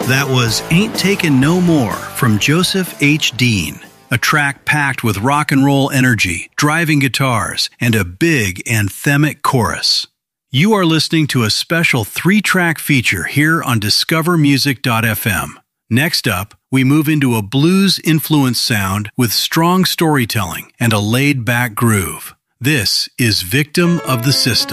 That was Ain't Taken No More from Joseph H. Dean, a track packed with rock and roll energy, driving guitars, and a big anthemic chorus. You are listening to a special 3-track feature here on discovermusic.fm. Next up, we move into a blues-influenced sound with strong storytelling and a laid-back groove. This is Victim of the System.